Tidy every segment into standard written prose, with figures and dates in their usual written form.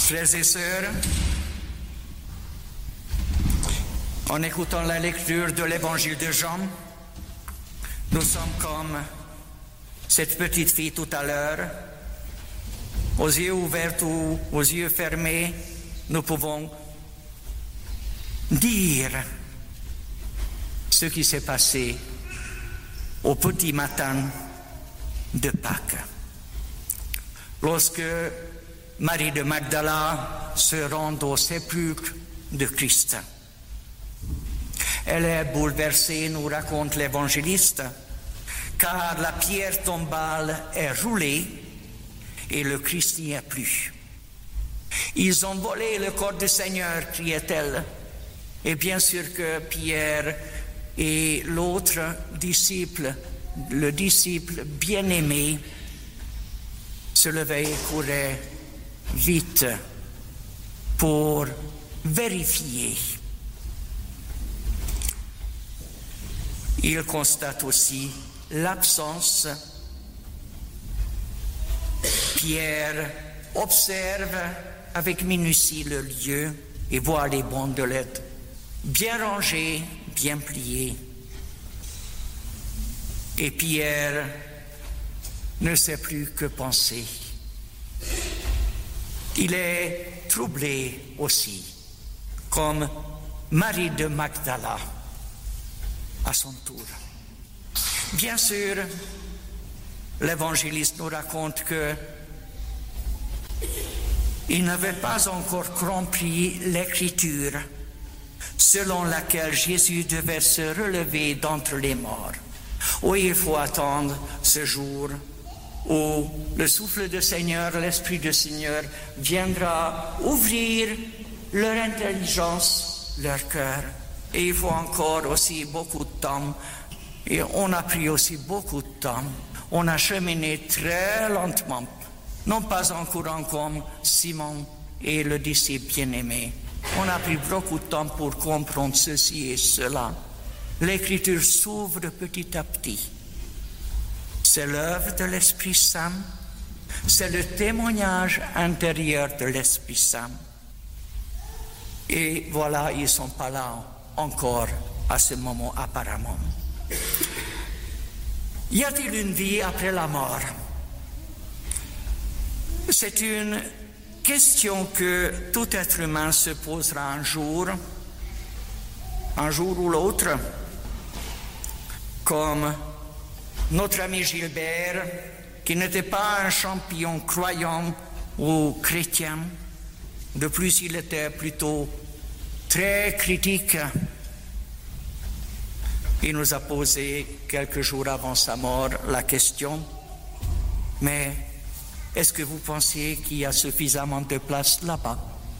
Frères et sœurs, en écoutant la lecture de l'évangile de Jean, nous sommes comme cette petite fille tout à l'heure, aux yeux ouverts ou aux yeux fermés, nous pouvons dire ce qui s'est passé au petit matin de Pâques. Lorsque Marie de Magdala se rend au sépulcre de Christ, elle est bouleversée, nous raconte l'évangéliste, car la pierre tombale est roulée et le Christ n'y est plus. Ils ont volé le corps du Seigneur, criait-elle. Et bien sûr que Pierre et l'autre disciple, le disciple bien-aimé, se levaient et couraient vite pour vérifier. Il constate aussi l'absence. Pierre observe avec minutie le lieu et voit les bandelettes bien rangées, bien pliées. Et Pierre ne sait plus que penser. Il est troublé aussi, comme Marie de Magdala à son tour. Bien sûr, l'évangéliste nous raconte que il n'avait pas encore compris l'écriture selon laquelle Jésus devait se relever d'entre les morts. Ou il faut attendre ce jour où le souffle du Seigneur, l'Esprit du Seigneur viendra ouvrir leur intelligence, leur cœur. Et il faut encore aussi beaucoup de temps. Et on a pris aussi beaucoup de temps. On a cheminé très lentement, non pas en courant comme Simon et le disciple bien-aimé. On a pris beaucoup de temps pour comprendre ceci et cela. L'Écriture s'ouvre petit à petit. C'est l'œuvre de l'Esprit Saint, c'est le témoignage intérieur de l'Esprit Saint. Et voilà, ils ne sont pas là encore à ce moment apparemment. Y a-t-il une vie après la mort? C'est une question que tout être humain se posera un jour ou l'autre, comme notre ami Gilbert, qui n'était pas un champion croyant ou chrétien. De plus, il était plutôt très critique. Il nous a posé quelques jours avant sa mort la question, mais est-ce que vous pensez qu'il y a suffisamment de place là-bas?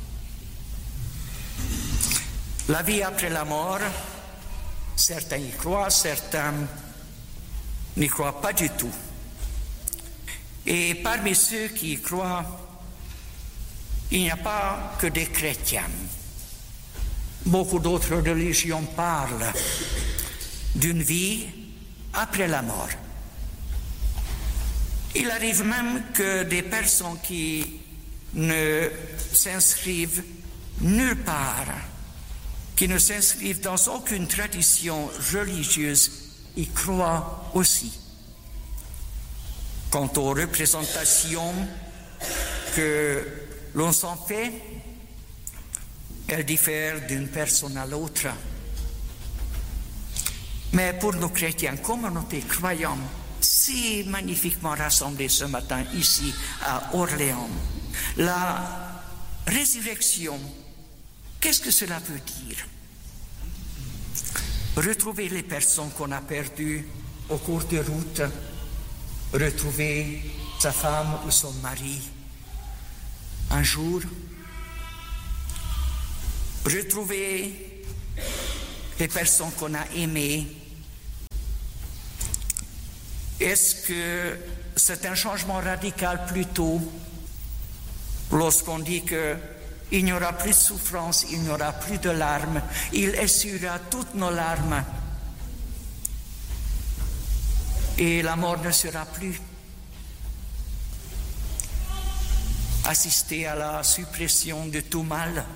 La vie après la mort, certains y croient, certains n'y croient pas du tout. Et parmi ceux qui y croient, il n'y a pas que des chrétiens. Beaucoup d'autres religions parlent d'une vie après la mort. Il arrive même que des personnes qui ne s'inscrivent nulle part, qui ne s'inscrivent dans aucune tradition religieuse, y croient aussi. Quant aux représentations que l'on s'en fait, elles diffèrent d'une personne à l'autre. Mais pour nos chrétiens, communauté croyante, si magnifiquement rassemblés ce matin ici à Orléans, la résurrection, qu'est-ce que cela veut dire? Retrouver les personnes qu'on a perdues au cours de route, retrouver sa femme ou son mari un jour, retrouver les personnes qu'on a aimées. Est-ce que c'est un changement radical plutôt lorsqu'on dit qu'il n'y aura plus de souffrance, il n'y aura plus de larmes, il essuiera toutes nos larmes et la mort ne sera plus? assister à la suppression de tout mal.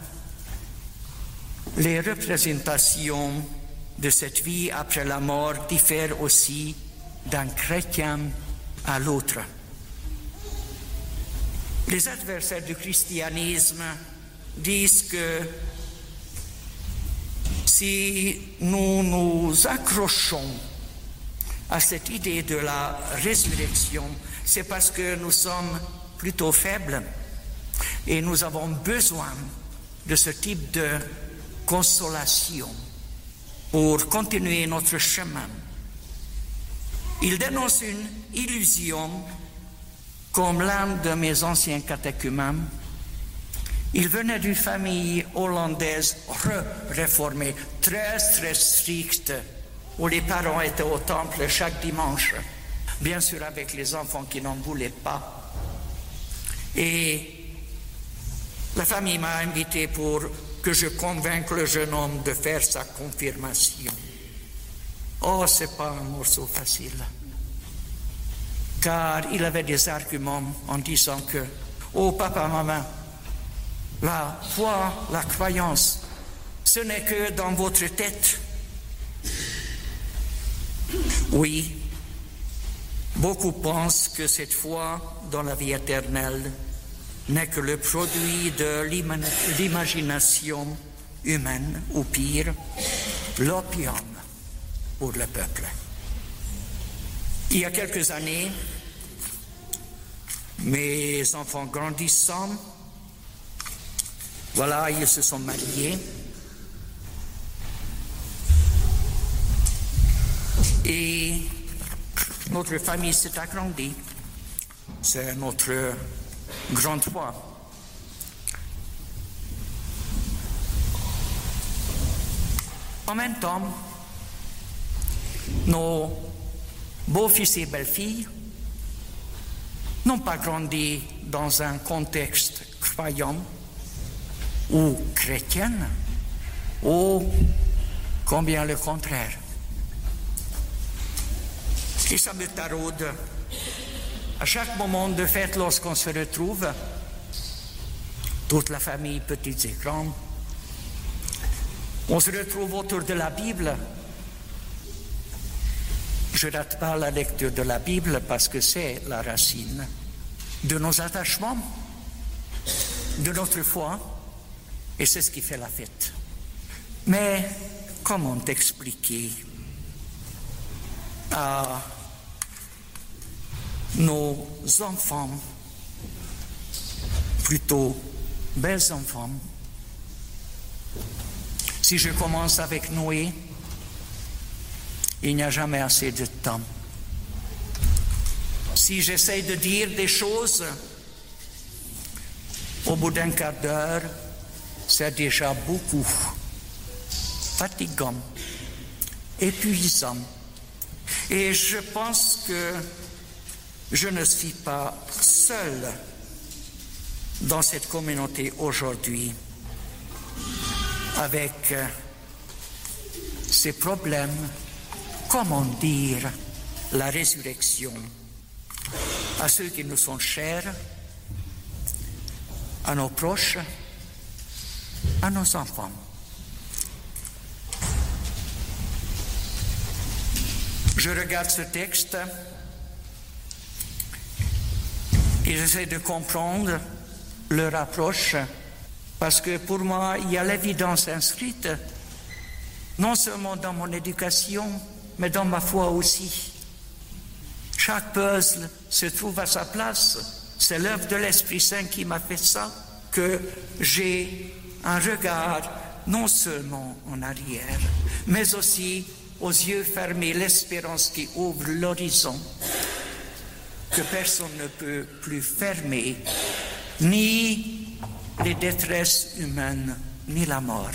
Les représentations de cette vie après la mort diffèrent aussi d'un chrétien à l'autre. Les adversaires du christianisme disent que si nous nous accrochons à cette idée de la résurrection, c'est parce que nous sommes plutôt faibles et nous avons besoin de ce type de consolation pour continuer notre chemin. Il dénonce une illusion, comme l'un de mes anciens catéchumènes. Il venait d'une famille hollandaise réformée, très stricte, où les parents étaient au temple chaque dimanche, bien sûr avec les enfants qui n'en voulaient pas. Et la famille m'a invité pour que je convainque le jeune homme de faire sa confirmation. Oh, c'est pas un morceau facile. Car il avait des arguments en disant que, oh papa, maman, la foi, la croyance, ce n'est que dans votre tête. Oui, beaucoup pensent que cette foi dans la vie éternelle n'est que le produit de l'imagination humaine, ou pire, l'opium pour le peuple. Il y a quelques années, mes enfants grandissant, voilà, ils se sont mariés. Et notre famille s'est agrandie. C'est notre grande foi. En même temps, nos beaux-fils et belles-filles n'ont pas grandi dans un contexte croyant ou chrétien, ou combien le contraire. Et ça me taraude à chaque moment de fête lorsqu'on se retrouve, toute la famille, petits et grands, on se retrouve autour de la Bible. Je ne rate pas la lecture de la Bible parce que c'est la racine de nos attachements, de notre foi, et c'est ce qui fait la fête. Mais comment expliquer à nos enfants, plutôt belles enfants, si je commence avec Noé, il n'y a jamais assez de temps. Si j'essaie de dire des choses, au bout d'un quart d'heure, c'est déjà beaucoup, fatigant, épuisant. Et je pense que je ne suis pas seul dans cette communauté aujourd'hui avec ces problèmes, comment dire, la résurrection à ceux qui nous sont chers, à nos proches, à nos enfants. Je regarde ce texte et j'essaie de comprendre leur approche, parce que pour moi, il y a l'évidence inscrite, non seulement dans mon éducation, mais dans ma foi aussi. Chaque puzzle se trouve à sa place. C'est l'œuvre de l'Esprit Saint qui m'a fait ça, que j'ai un regard non seulement en arrière, mais aussi aux yeux fermés, l'espérance qui ouvre l'horizon, que personne ne peut plus fermer, ni les détresses humaines, ni la mort.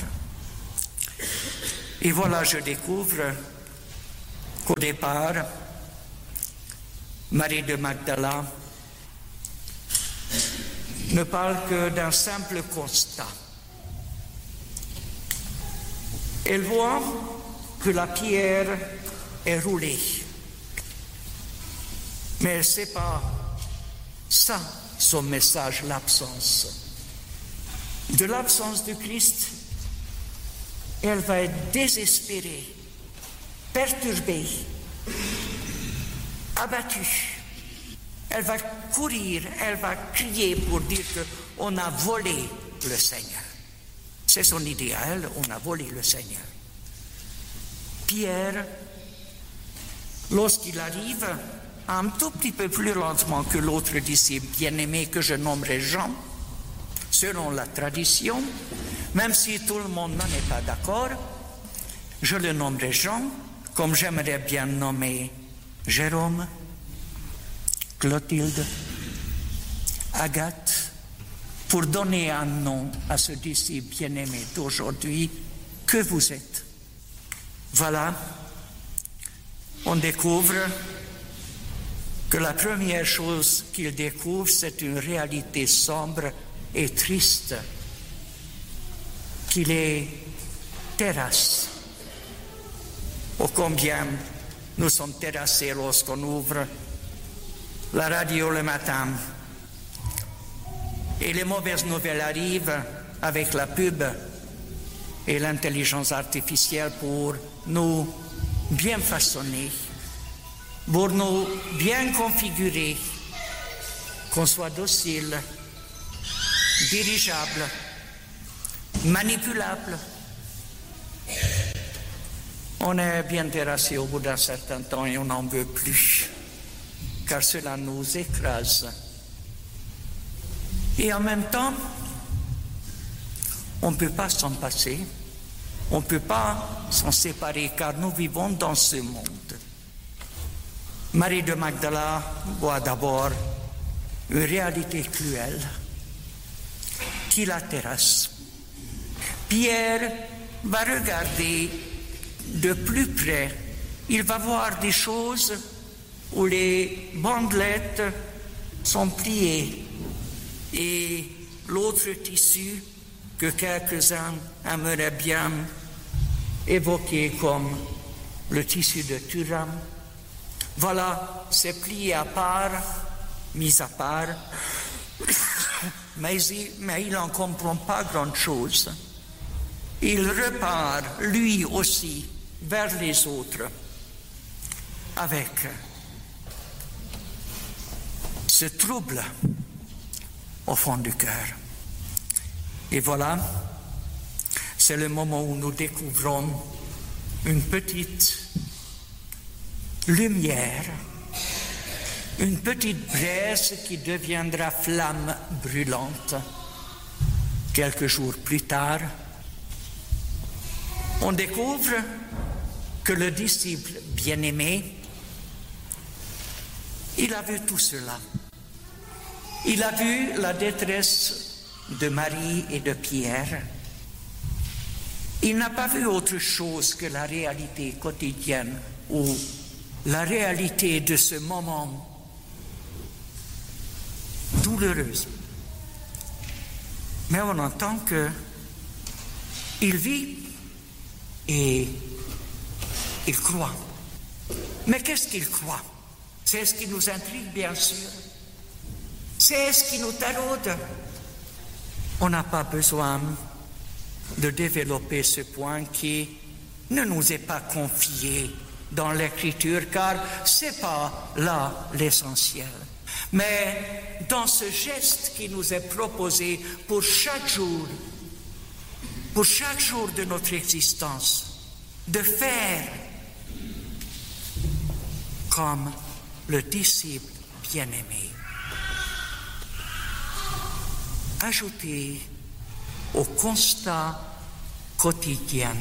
Et voilà, je découvre qu'au départ, Marie de Magdala ne parle que d'un simple constat. Elle voit que la pierre est roulée. Mais elle ne sait pas ça, son message l'absence. De l'absence de Christ, elle va être désespérée, perturbée, abattue. Elle va courir, elle va crier pour dire qu'on a volé le Seigneur. C'est son idéal, on a volé le Seigneur. Pierre, lorsqu'il arrive, un tout petit peu plus lentement que l'autre disciple bien-aimé que je nommerai Jean, selon la tradition, même si tout le monde n'en est pas d'accord, je le nommerai Jean, comme j'aimerais bien nommer Jérôme, Clotilde, Agathe, pour donner un nom à ce disciple bien-aimé d'aujourd'hui que vous êtes. Voilà, on découvre que la première chose qu'il découvre, c'est une réalité sombre et triste, qu'il est terrasse. Oh, combien nous sommes terrassés lorsqu'on ouvre la radio le matin et les mauvaises nouvelles arrivent avec la pub et l'intelligence artificielle pour nous bien façonner, pour nous bien configurer, qu'on soit docile, dirigeable, manipulable. On est bien terrassé au bout d'un certain temps et on n'en veut plus, car cela nous écrase. Et en même temps, on ne peut pas s'en passer, on ne peut pas s'en séparer, car nous vivons dans ce monde. Marie de Magdala voit d'abord une réalité cruelle qui la terrasse. Pierre va regarder de plus près, il va voir des choses où les bandelettes sont pliées et l'autre tissu que quelques-uns aimeraient bien évoquer comme le tissu de Turam. Voilà, c'est plié à part, mis à part, mais il n'en comprend pas grand-chose. Il repart, lui aussi, vers les autres, avec ce trouble au fond du cœur. Et voilà, c'est le moment où nous découvrons une petite lumière, une petite braise qui deviendra flamme brûlante. Quelques jours plus tard, on découvre que le disciple bien-aimé, il a vu tout cela. Il a vu la détresse de Marie et de Pierre. Il n'a pas vu autre chose que la réalité quotidienne ou la réalité de ce moment douloureuse. Mais on entend qu'il vit et il croit. Mais qu'est-ce qu'il croit? C'est ce qui nous intrigue, bien sûr. C'est ce qui nous taraude. On n'a pas besoin de développer ce point qui ne nous est pas confié dans l'Écriture, car ce n'est pas là l'essentiel. Mais dans ce geste qui nous est proposé pour chaque jour de notre existence, de faire comme le disciple bien-aimé. Ajouter au constat quotidien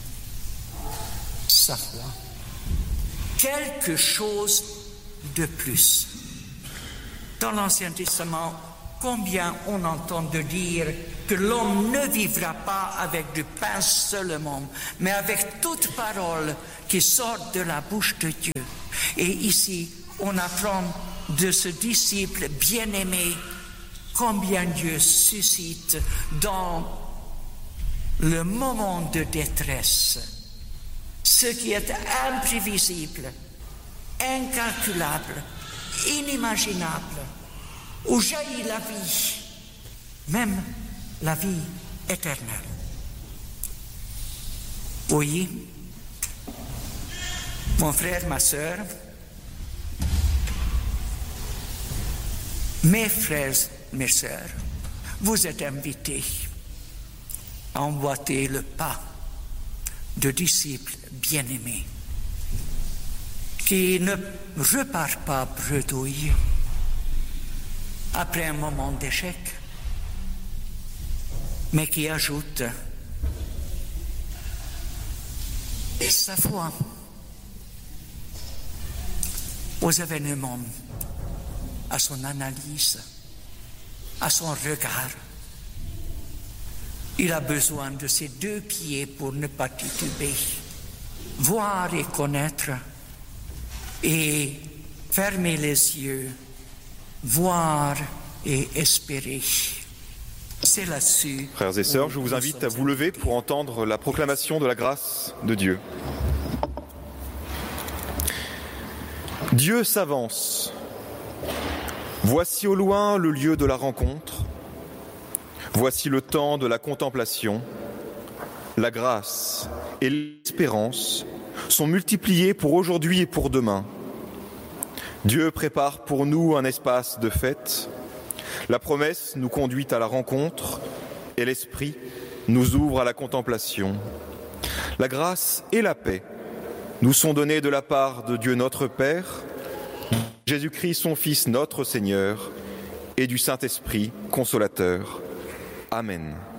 sa foi. Quelque chose de plus. Dans l'Ancien Testament, combien on entend de dire que l'homme ne vivra pas avec du pain seulement, mais avec toute parole qui sort de la bouche de Dieu. Et ici, on apprend de ce disciple bien-aimé combien Dieu suscite dans le moment de détresse ce qui est imprévisible, incalculable, inimaginable, où jaillit la vie, même la vie éternelle. Oui, mon frère, ma sœur, mes frères, mes sœurs, vous êtes invités à emboîter le pas de disciples bien-aimés qui ne repart pas bredouille après un moment d'échec, mais qui ajoute sa foi aux événements, à son analyse, à son regard. Il a besoin de ses deux pieds pour ne pas tituber, voir et connaître, et fermer les yeux, voir et espérer. C'est là-dessus. Frères et sœurs, je vous invite à vous lever pour entendre la proclamation de la grâce de Dieu. Dieu s'avance. Voici au loin le lieu de la rencontre. Voici le temps de la contemplation. La grâce et l'espérance sont multipliées pour aujourd'hui et pour demain. Dieu prépare pour nous un espace de fête. La promesse nous conduit à la rencontre et l'Esprit nous ouvre à la contemplation. La grâce et la paix nous sont données de la part de Dieu notre Père, Jésus-Christ son Fils notre Seigneur et du Saint-Esprit consolateur. Amen.